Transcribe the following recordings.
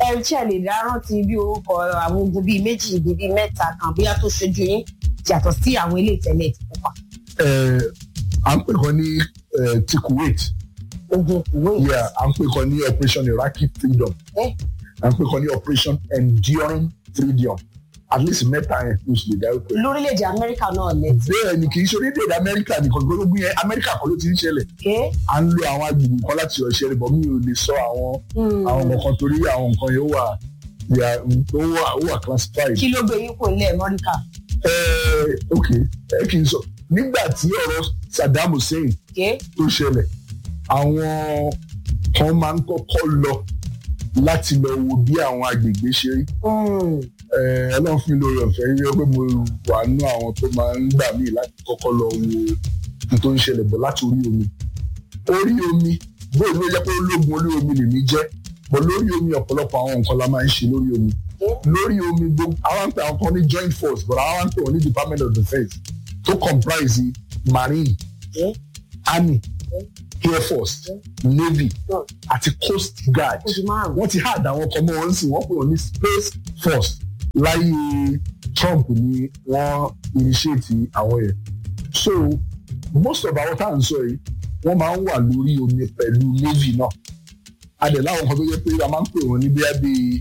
ṣe lè rántí bí orúkọ àwọn ogun bíi méjì bíi mẹ́ta kan bóyá tó ṣojú yín yàtọ̀ sí àwọn ilé ìtẹ́lẹ̀ ti pupa. à ń pè kan ní ti Kuwait. Ogun Kuwait. À ń pè kan ní Operation Iraqi Freedom. À ń pè kan ní Operation Enduring Freedom. At least mẹ́ta yẹn ló ṣe lè dárúkọ ẹ̀. Lórílẹ̀‐èdè Amẹ́ríkà náà lẹ́tí. Bẹ́ẹ̀ ni kì í ṣe orílẹ̀-èdè Amẹ́ríkà nìkan gbogbo yẹn Amẹ́ríkà kan ló ti ń ṣẹlẹ̀. À ń lo àwọn agbègbè kan láti ọ̀ṣẹ́ rẹ̀ bọ̀ mi ò lè sọ àwọn nǹkan torí àwọn nǹkan yẹn ó wà classified. Kí ló gbé yín kò nílẹ̀ Amẹ́ríkà? Ok kì í sọ nígbà tí ọ̀rọ̀ Saddam Hussein tó ṣẹlẹ̀ àwọn kan máa ń kọ́kọ́ lọ láti lọ wo bí àwọn agbègbè ṣe rí. Ọlọ́run fún mi lórí ọ̀fẹ́ rí pé mo wà nínú àwọn tó máa ń gbà mí láti kọ́kọ́ lọ wo ohun tó ń ṣẹlẹ̀ bọ̀ láti orí omi. Orí omi bóyá ló jẹ́ pé ológun orí omi lèmi jẹ́ bọ̀ lórí omi ọ̀pọ̀lọpọ̀ àwọn nǹkan la máa ń ṣe lórí omi. Lórí omi gbogbo àwọn pè àwọn kan ní joint force but àwọn pè wọ́n ní Department of Defence tó comprise marine army air force navy àti coast guard wọ́n ti hard àwọn ọkọ̀ mọ́ wọn sì wọ́n pè wọ́n ní space force láyé Trump ni wọ́n initiate àwọn yẹn so most of our tá à ń sọ yìí wọ́n máa ń wà lórí omi pẹ̀lú navy náà adẹ̀ láwọn kan tó yẹ pé a máa ń pè wọ́n ní bí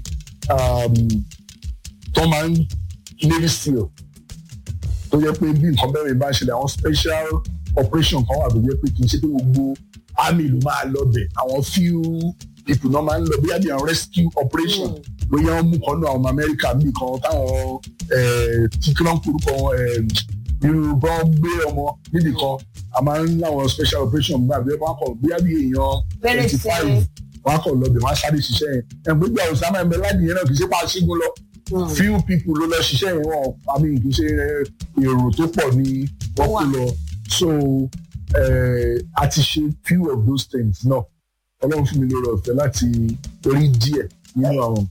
tó máa ń navy seal tó yẹ pé bí nǹkan bẹ́ẹ̀ bá ń ṣẹlẹ̀ àwọn special operation kan wà tó yẹ pé kì í ṣe pé gbogbo army ló máa lọ bẹ̀ àwọn few people náà máa ń lọ bóyá bí àwọn rescue operation bóyá wọ́n mú kan náà àwọn ọmọ Amẹ́ríkà bí kan táwọn tí kí wọ́n kúrúkọ irú bọ́n gbé ọmọ níbì kan a máa ń láwọn special operation gbà bí wọ́n kọ̀ bóyá bí èèyàn 25 wọ́n kọ̀ lọ bẹ̀ wọ́n á sáré ṣiṣẹ́ yẹn gbogbo àwọn Osama ẹ̀mẹ́ láti yẹn náà kì í ṣe pa ṣígun lọ few people ló lọ ṣiṣẹ́ yẹn wọn àmì kì í ṣe èrò tó pọ̀ ní wọ́n kú lọ so a ti ṣe few of those things náà Ọlọ́run fún mi lórí ọ̀fẹ́ láti rí díẹ̀ nínú àwọn.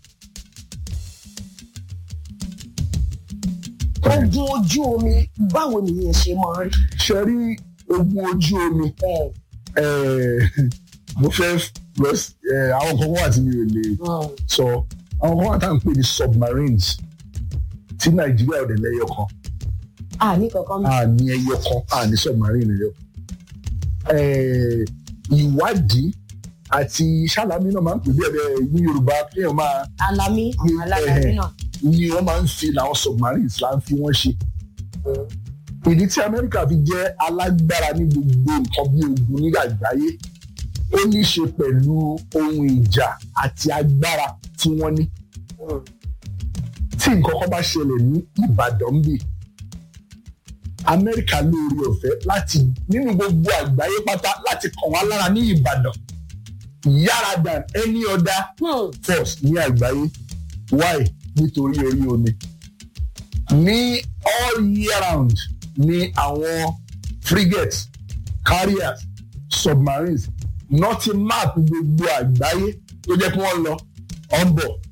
Ogun ojú omi báwo nìyẹn ṣe máa rí? Ṣe rí ogun ojú omi mo fẹ́ lọ àwọn kan wà tí mi ò lè sọ àwọn kan wà tá à ń pè ní submarines tí Nàìjíríà ò dẹ̀ lẹ́yọ kan. Ní kankan mi. Ní ẹyọ kan ní submarine ẹyọ. Ìwádìí àti ṣálámí náà máa ń pè bí ẹ̀rẹ́ ní Yorùbá kéèyàn máa. Alámí náà. Ni wọ́n máa ń fi làwọn submarines là ń fi wọ́n ṣe. Ìdí tí Amẹ́ríkà fi jẹ́ alágbára ní gbogbo nǹkan bí ogun ní àgbáyé ó ní í ṣe pẹ̀lú ohun ìjà àti agbára tí wọ́n ní. Tí nǹkan kan bá ṣẹlẹ̀ ní Ìbàdàn bíi Amẹ́ríkà lórí ọ̀fẹ́ láti nínú gbogbo àgbáyé pátá láti kàn wá lára ní Ìbàdàn yára than any other force ní àgbáyé. Why? Nítorí orí omi. Ní all year round ní àwọn frigates, carriers, submarines náà ti map gbogbo àgbáyé tó jẹ́ pé wọ́n lọ wọ́n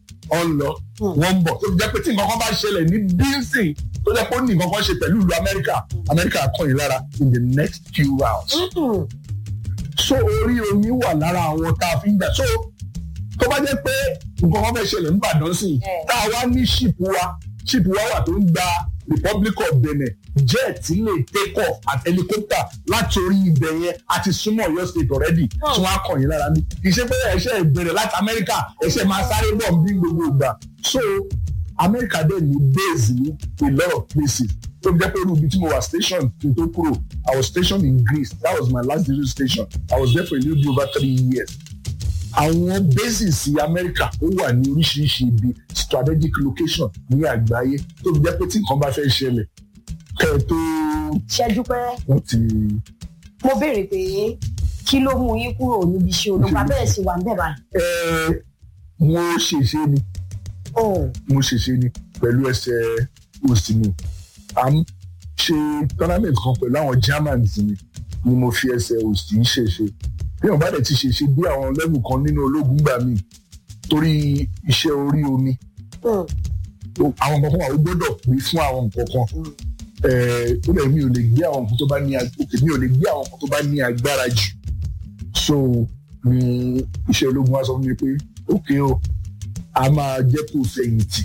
ń bọ̀ tó jẹ́ pé tí nǹkan kan bá ṣẹlẹ̀ ní bíńsì tó jẹ́ pé ó ní nǹkan kan ṣe pẹ̀lú ìlú Amẹ́ríkà kàn yín lára in the next few rounds. So orí omi wà lára àwọn tá a fi ń gbà so tó bá jẹ́ pé nǹkan kan fẹ́ ṣẹlẹ̀ ní Ìbàdàn sí tá a wá ní ṣìpù wa wà tó ń gba Republic of Benin jet lè take off at helicopter láti orí ibẹ̀ yẹn àti súnmọ́ Ọ̀yọ́ state already tí wọ́n á kàn yín lára ní kì í ṣe pé ẹ̀ṣẹ̀ ìbẹ̀rẹ̀ láti Amẹ́ríkà ẹ̀ṣẹ̀ máa sáré bọ̀ bí gbogbo ìgbà so Amẹ́ríkà dẹ̀ ní base ní a lot of places tó jẹ́ pé irú ibi tí mo wà station kí n tó kúrò I was stationed in Greece that was my last duty station I was there for a little bit over 3 years. Àwọn bases Amẹ́ríkà ó wà ní oríṣiríṣi ibi strategic location ní àgbáyé tó jẹ́ pé tí nǹkan bá fẹ́ ṣẹlẹ̀ kẹ́ ẹ tó ṣẹ́jú pẹ́. wọ́n ti. Mo béèrè pé kí ló mú yín kúrò níbi iṣẹ́ ológun abẹ́rẹ́ sí wa ń bẹ̀ báyìí. Mo ṣèṣe ni pẹ̀lú ẹsẹ̀ òsì mi à ń ṣe tournament kan pẹ̀lú àwọn Germans ni mo fi ẹsẹ̀ òsì ṣèṣe bí wọn bá dẹ̀ ti ṣèṣe bí àwọn level kan nínú ológun gbà mí torí iṣẹ́ orí omi àwọn nǹkan kan wà ó gbọ́dọ̀ pé fún àwọn nǹkan kan ó lè mi ò lè gbé àwọn nǹkan tó bá ní mi ò lè gbé àwọn nǹkan tó bá ní agbára jù so ni iṣẹ́ ológun wá sọ fún mi pé okay o a máa jẹ́ kó fẹ̀yìntì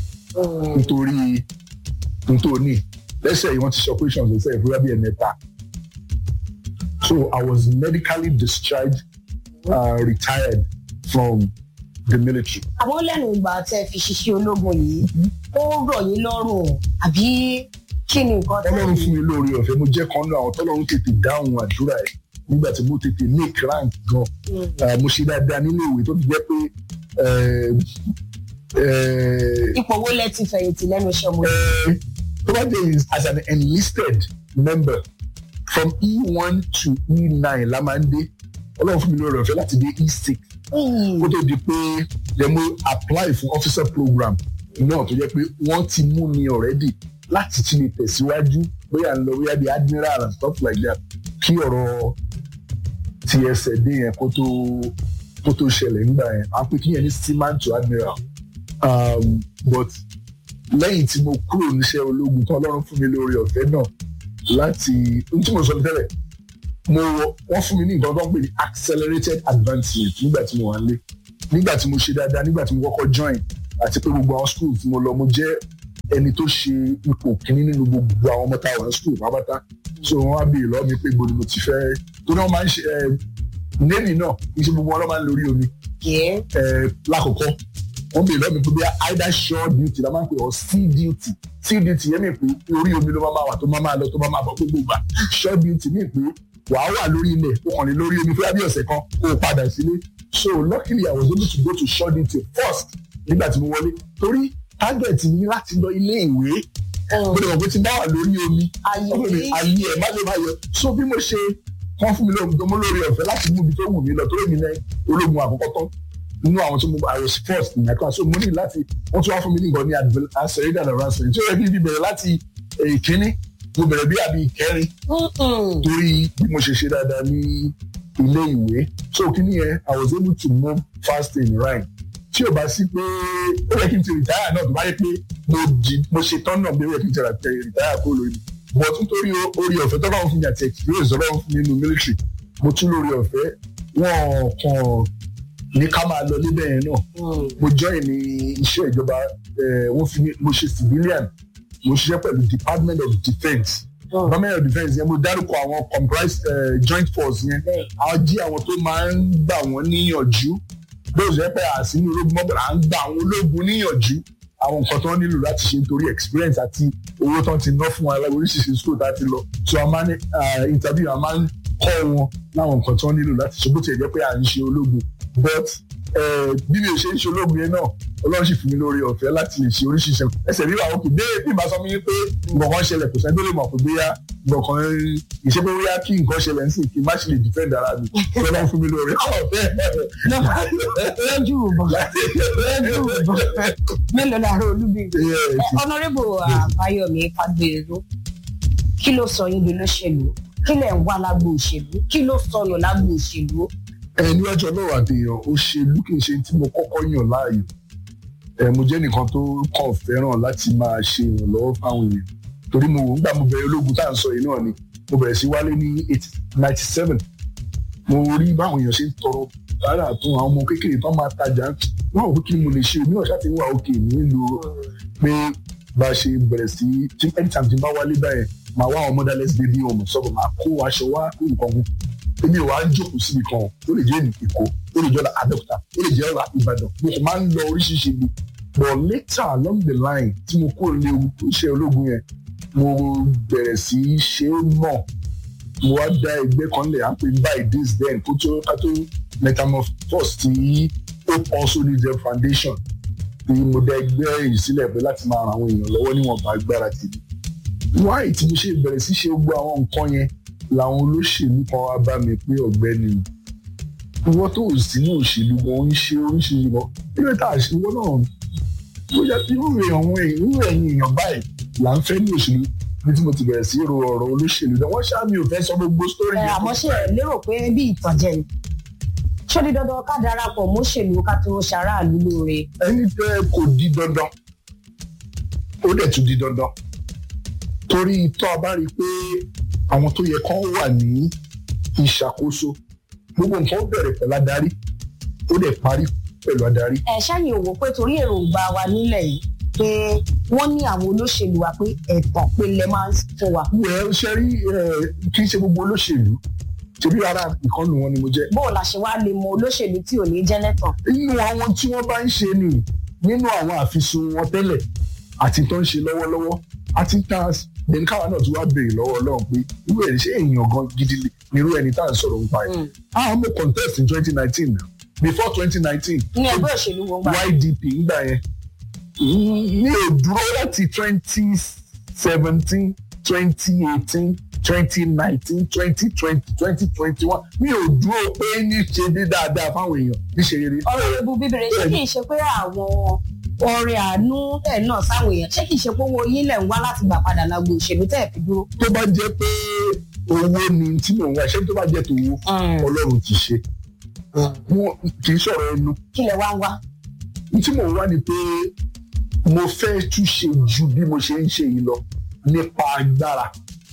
nítorí lẹ́sẹ̀ yìí wọ́n ti ṣe operations lẹ́sẹ̀ ìfúra bíi ẹ̀mẹ́ta. So I was medically discharged, retired from the military. Àwọn lẹ́nu ìgbà tẹ́ fi ṣiṣẹ́ ológun yìí, ó rọ̀ yín lọ́rùn àbí kí ni nǹkan tẹ́? Ọlọ́run fún mi lórí ọ̀fẹ́, mo jẹ́ kan náà àwọn tọ́lọ́run tètè dáhùn àdúrà ẹ̀ nígbà tí mo tètè make rank gan. Mo ṣe dáadáa nínú ìwé tó fi jẹ́ pé ipò wo lẹ ti fẹ̀yìntì lẹ́nu iṣẹ́ ọmọ yìí? tó bá dé as an enlisted member from E1 to E9 la máa ń dé. Ọlọ́run fún mi lórí ọ̀fẹ́ láti dé E6 kó tó di pé yẹ mo apply fún officer program náà tó jẹ́ pé wọ́n ti mú mi already láti ti lè tẹ̀síwájú bóyá ń lọ bóyá di admiral and stuff like that kí ọ̀rọ̀ ti ẹsẹ̀ dé yẹn kó tó ṣẹlẹ̀ nígbà yẹn à ń pè kí yẹn ní seaman to admiral but lẹ́yìn tí mo kúrò níṣẹ́ ológun tán Ọlọ́run fún mi lórí ọ̀fẹ́ náà láti ohun tí mo sọ tẹ́lẹ̀ wọ́n fún mi ní nǹkan tó ń pè ní accelerated advancement nígbà tí mo wà nílé nígbà tí mo ṣe dáadáa nígbà tí mo kọ́kọ́ join àti pé gbogbo àwọn school tí mo lọ mo jẹ́ ẹni tó ṣe ipò kìíní nínú gbogbo àwọn ọmọ táwọn school pápátá so wọ́n á béèrè lọ́wọ́ mi pé gbòdì mo ti fẹ́ tó náà máa ń ṣe navy náà kì í ṣe gbogbo wọn lọ́ máa ń lórí omi lákòókò wọ́n béèrè lọ́wọ́ mi pé bí either shore duty la máa ń pè ọ́ sea duty yẹn mi pé orí omi ló máa wà tó máa lọ tó máa bọ̀ gbogbo gbà shore duty mi pé wàá wà lórí ilẹ̀ ó kàn ní lórí omi fúyà bí ọ̀sẹ̀ kan kó o padà sílé so luckily I was able to go to shore duty first nígbà tí mo wọlé torí target mi láti lọ ilé ìwé mo lè mọ̀ pé tí n bá wà lórí omi ayé ẹ̀ má lè má yọ so bí mo ṣe wọ́n fún mi lórí ọ̀fẹ́ láti mú ibi tó wù mí lọ torí mi ní ológun àkọ́kọ́ tán nínú àwọn tó I was first in my class so mo ní láti wọ́n tún wá fún mi ní nǹkan ní accelerated advancement tí ó yẹ kí n fi bẹ̀rẹ̀ láti ìkíní mo bẹ̀rẹ̀ bí àbí ìkẹrin torí bí mo ṣe ṣe dáadáa ní ilé ìwé so kíní yẹn I was able to move fast in rank tí o bá sí pé ó yẹ kí n ti retire náà tó bá yẹ pé mo ṣe tán náà bí ó yẹ kí n ti retire kó lórí but nítorí orí ọ̀fẹ́ tó báwọn fún mi àti experience tó báwọn fún mi nínú military mo tún lórí ọ̀fẹ́ wọn kàn ní ká máa lọ níbẹ̀ yẹn náà mo join ní iṣẹ́ ìjọba wọ́n fi mo ṣe civilian mo ṣiṣẹ́ pẹ̀lú Department of Defence Department of Defence yẹn mo dárúkọ àwọn comprised joint force yẹn àwọn jí àwọn tó máa ń gbà wọ́n níyànjú bóyá ṣe pé àsínú ológun mọ́bìnrin à ń gba àwọn ológun níyànjú àwọn nǹkan tó ń nílò láti ṣe nítorí experience àti owó tó ń ti ná fún wa oríṣiríṣi school tá a ti lọ so a máa ń interview a máa ń kọ́ wọn láwọn nǹkan tó ń nílò láti ṣe bó tiẹ̀ jẹ́ pé à ń ṣe ológun but bí mi ò ṣe ń ṣe ológun yẹn náà Ọlọ́run sì fún mi lórí ọ̀fẹ́ láti lè ṣe oríṣiríṣi ẹsẹ̀ rí àwọn kò dé bí màá sọ mi pé nǹkan kan ṣẹlẹ̀ kò sẹ́ni tó lè mọ̀ pé bóyá nǹkan ìṣe pé bóyá kí nǹkan ṣẹlẹ̀ ń sìn kí n má ṣe lè defend ara mi Ọlọ́run fún mi lórí ọ̀fẹ́. lójú ìbọn mélòó lára olúbi Honorable Àbáyọ̀mí Fágbèéró kí ló sọ yín di olóṣèlú kí lẹ̀ ń wá lágbo òṣèlú kí ló sọnù lágbo òṣèlú. Níwájú Ọlọ́run àtèèyàn òṣèlú kì í ṣe tí mo kọ́kọ́ yàn láàyò mo jẹ́ nìkan tó kàn fẹ́ràn láti máa ṣe ìrànlọ́wọ́ fáwọn èèyàn torí mo gbà mo bẹ̀rẹ̀ ológun tá à ń sọ yìí náà ni mo bẹ̀rẹ̀ sí wálé ní 1997 mo rí báwọn èèyàn ṣe ń tọrọ rárá tó àwọn ọmọ kékeré tó máa tajà wọn ò kí ni mo lè ṣe òmíràn ṣáàtì wà òkè nílùú pé bá a ṣe bẹ̀rẹ̀ sí anytime tí n bá wálé báyẹn màá wá àwọn motherless baby home sọ́kọ̀ máa kó aṣọ wá kó nǹkan kú èmi ò wá ń jókòó síbi kan ó lè jẹ́ Èkó ó lè jẹ́ Abẹ́òkúta ó lè jẹ́ Ìbàdàn mo kò máa ń lọ oríṣiríṣi ibi but later along the line tí mo kúrò ní iṣẹ́ ológun yẹn mo bẹ̀rẹ̀ sí í ṣe é mọ̀ mo wá dá ẹgbẹ́ kan lẹ̀ à ń pè by this then kó tó metamorphose tí Hope Also Needs Help Foundation tí mo dá ẹgbẹ́ yìí sílẹ̀ pé láti máa ran àwọn èèyàn lọ́wọ́ níwọ̀nba agbára tèmi wáyé tí mo ṣe bẹ̀rẹ̀ sí ṣe gbogbo àwọn nǹkan yẹn làwọn olóṣèlú kan wá bá mi pé ọ̀gbẹ́ni ìwọ tó sí ní òṣèlú gan ń ṣe oríṣiríṣi gan nígbà tá a ṣe ìwọ náà bóyá irú ẹ̀yin èèyàn báyìí là ń fẹ́ ní òṣèlú bí tí mo ti bẹ̀rẹ̀ sí ro ọ̀rọ̀ olóṣèlú náà wọ́n ṣáà mi ò fẹ́ sọ gbogbo sítórì yẹn. àmọ́ ṣe lérò pé bí ìtànjẹ ni ṣó di dandan ká darapọ̀ mọ́ṣèlú ká tó ṣaráàlú lóore. ẹni tẹ́ kò di dandan ó dẹ̀ tún di dandan torí tó a bá rí i pé àwọn tó yẹ kán wà ní ìṣàkóso gbogbo nǹkan bẹ̀rẹ̀ pẹ̀lú adarí ó dẹ̀ parí pẹ̀lú adarí. ṣáàyìn òwò pé torí èròǹgbà wa nílẹ̀ yìí pé wọ́n ní àwọn olóṣèlú wa pé ẹ̀tàn pé lẹ máa ń fún wa. wẹ́ẹ́ ṣe rí kì í ṣe gbogbo olóṣèlú torí ara ìkànnì wọn ni mo jẹ́. bó o la ṣe wá lè mọ olóṣèlú tí ò ní jẹ́ lẹ́tàn. inú àwọn tí wọ́n bá ń ṣe ni nínú àwọn àfisùn wọn tẹ́lẹ̀ àti tó ń ṣe lọ́wọ́lọ́wọ́ àti tas then káwa náà tún wá béèrè lọ́wọ́ Ọlọ́run pé irú ẹ̀ ṣé èèyàn gan gidi nírú ẹni tá à ń sọ̀rọ̀ nípa ẹ̀. àwọn ọmọ contest in 2019 now before 2019. ní ẹgbẹ́ òṣèlú wọn gbà. YDP ńgbà yẹn ní òdúró láti 2017 2018 2019 2020 2021 mi ò dúró pé ní ṣe dé dáadáa fáwọn èèyàn níṣe rere. ọ̀rọ̀ ebu bíbẹ̀rẹ̀ ṣé kìí ṣe pé àwọn ọrẹ àánú ẹ̀ náà sáwọn èèyàn ṣé kìí ṣe pé owó yín lẹ̀ ń wá láti gbà padà lágbo òṣèlú tẹ́ ẹ̀ fi dúró. tó bá jẹ́ pé owó ni tí mò ń wá ṣé tó bá jẹ́ tòwó Ọlọ́run ti ṣe kì í sọ̀rọ̀ ẹnu. kí lẹ wá ń wá. tí mò ń wá ni pé mo fẹ́ túnṣe ju bí mo ṣe ń ṣe yìí lọ nípa agbára.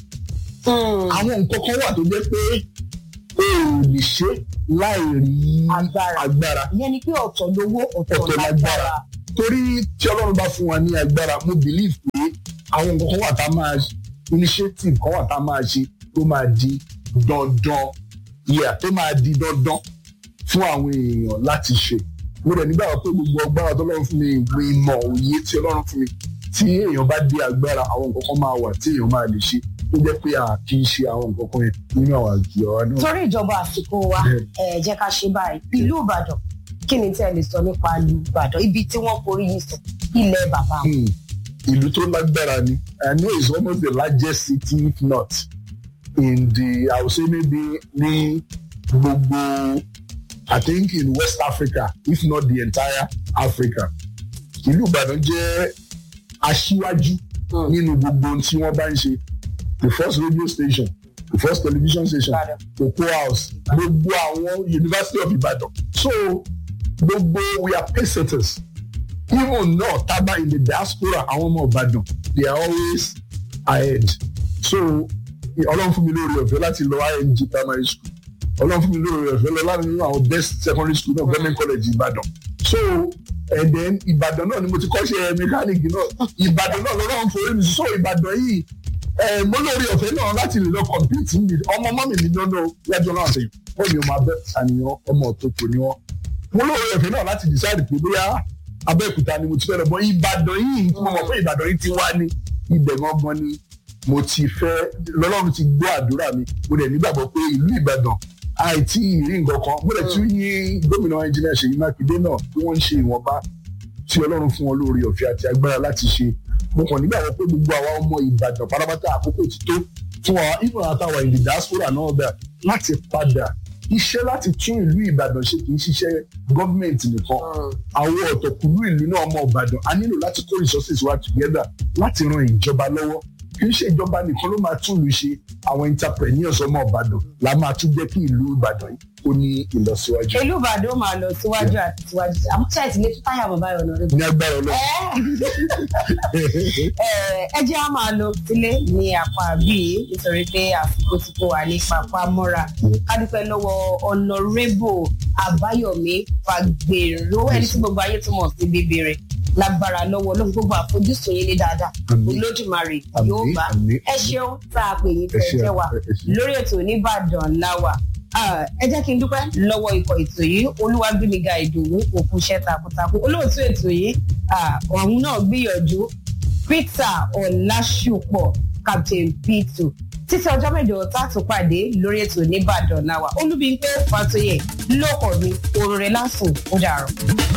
àwọn nǹkan kan wà tó jẹ́ pé o ò lè ṣe láì rí agbára. ìyẹn ni pé ọ̀tọ̀ lówó ọ̀tọ̀ lágbára. torí tí Ọlọ́run bá fún wa ní agbára mo believe pé àwọn nǹkan kan wà tá a máa initiative kan wà tá a máa ṣe tó máa di dandan tó máa di dandan fún àwọn èèyàn láti ṣe. mo rẹ̀ nígbà pé gbogbo agbára tó lọ́run fún mi ìwé ìmọ̀ òye tí Ọlọ́run fún mi tí èèyàn bá dé agbára àwọn nǹkan kan máa wà tí èèyàn máa lè ṣe tó jẹ́ pé a kì í ṣe àwọn nǹkan kan yẹn nínú àwọn àjọ wa náà. torí ìjọba àsìkò wa jẹ́ ká ṣe báyìí ìlú Ìbàdàn kí ni tẹ́ ẹ lè sọ nípa ìlú Ìbàdàn ibi tí wọ́n forí yìí sọ ilẹ̀ bàbá wọn. ìlú tó lágbára ni I know it's almost the largest city if not in the I would say maybe ní gbogbo I think in West Africa if not the entire Africa. ìlú Ìbàdàn jẹ́ aṣíwájú nínú gbogbo ohun tí wọ́n bá ń ṣe. The first radio station, the first television station, Cocoa House, gbogbo àwọn University of Ibadan. So gbogbo we are pacesetters. Even now, taba in the diaspora, àwọn ọmọ Ìbàdàn, they are always ahead. So Ọlọ́run fún mi lórí ọ̀fẹ́ láti lọ IMG primary school. Ọlọ́run fún mi lórí ọ̀fẹ́ lọ láti nínú àwọn best secondary school náà government college Ìbàdàn. So and then Ìbàdàn náà ni mo ti kọ́ ṣe mẹkáníìkì náà. Ìbàdàn náà lọ́wọ́ forí mi so Ìbàdàn yìí. Mo lórí ọ̀fẹ́ náà láti lè lọ compete ní ọmọ mọ́mì mi lọ́nà lẹ́jọ́ náà ṣe wọ́n ní ọmọ abẹ́òkúta ọmọ òtòkò ni wọ́n. Mo lórí ọ̀fẹ́ náà láti decide pé bóyá Abẹ́òkúta ni mo ti fẹ́ lọ bọ́ Ìbàdàn yìí tí mo mọ̀ pé Ìbàdàn yìí ti wá ní ibẹ̀ gangan ni mo ti fẹ́ lọ́lọ́run ti gbọ́ àdúrà mi mo dẹ̀ nígbàgbọ́ pé ìlú Ìbàdàn àìtí ìrí nǹkan kan mo dẹ̀ tún yí gómìnà engineer Ṣèyí Mákindé náà tí wọ́n ń ṣe ìwọ̀nba tí Ọlọ́run fún wọn lórí ọ̀fẹ́ àti agbára láti ṣe. Mo kàn nígbàgbọ́ pé gbogbo àwa ọmọ Ìbàdàn pátápátá àkókò ti tó fún wa ìfọ̀n àtàwà ìlú diaspora náà bẹ̀ láti padà iṣẹ́ láti tún ìlú Ìbàdàn ṣe kì í ṣiṣẹ́ gọ́ọ̀mẹ̀ntì nìkan. Àwọn ọ̀tọ̀kùlú ìlú náà ọmọ Ìbàdàn a nílò láti kó resources wa together láti ran ìjọba lọ́wọ́. Kì í ṣe ìjọba nìkan ló máa tún ìlú ṣe àwọn entrepreneurs ọmọ Ìbàdàn la máa tún jẹ́ kí ìlú Ìbàdàn yìí ó ní ìlọsíwájú. ìlú Ìbàdàn ó máa lọ síwájú àti síwájú àmọ́ ṣáà ti lè tún táyà bàbá rẹ̀ lọ rẹ̀. ní agbára Ọlọ́run. ẹ jẹ́ á máa lọ sílé ní apá bíi nítorí pé àsìkò ti kó wa ní papá mọ́ra ká dúpẹ́ lọ́wọ́ Honorable Àbáyọ̀mí Fagbèrò ẹni tí gbogbo ayé túmọ̀ sí bíbèrè lágbára lọ́wọ́ lóhun gbogbo àfojúsùn yín ní dáadáa Olódùmarè yóò bá ẹ ṣeun tá a pè yín tẹ́ jẹ́ wa lórí ètò Oníbàdàn láwà. Ẹ jẹ́ kí n dúpẹ́ lọ́wọ́ ikọ̀ ètò yìí Olúwàgbémiga Ìdòwú òkú iṣẹ́ takuntakun olóòtú ètò yìí ọ̀hún náà gbìyànjú Peter Ọlásùpọ̀ Captain P2 títí ọjọ́ mẹ́jọ tá a tún pàdé lórí ètò Oníbàdàn láwà Olúbímpé Fátóyè lókọ̀ mi òrùrẹ́ lásùn ó dàrọ̀.